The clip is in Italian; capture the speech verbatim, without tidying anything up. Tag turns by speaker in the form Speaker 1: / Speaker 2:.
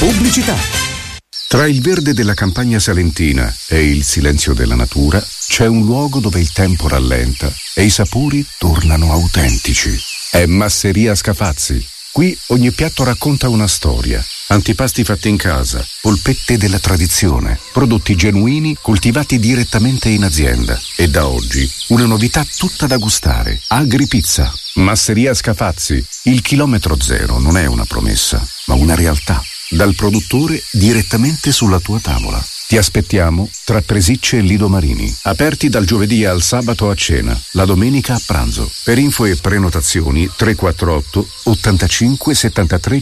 Speaker 1: Pubblicità. Tra il verde della campagna salentina e il silenzio della natura c'è un luogo dove il tempo rallenta e i sapori tornano autentici. È Masseria Scafazzi. Qui ogni piatto racconta una storia. Antipasti fatti in casa, polpette della tradizione, prodotti genuini coltivati direttamente in azienda. E da oggi una novità tutta da gustare. Agripizza. Masseria Scafazzi. Il chilometro zero non è una promessa, ma una realtà. Dal produttore direttamente sulla tua tavola. Ti aspettiamo tra Presicce e Lido Marini. Aperti dal giovedì al sabato a cena, la domenica a pranzo. Per info e prenotazioni tre quattro otto ottantacinque settantatré